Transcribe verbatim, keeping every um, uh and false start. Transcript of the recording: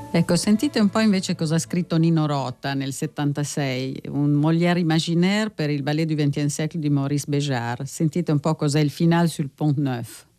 Ecco, sentite un po' invece cosa ha scritto Nino Rota nel settantasei, un Molière imaginaire per il ballet du vingtième siècle di Maurice Béjart. Sentite un po' cos'è il finale sul Pont Neuf.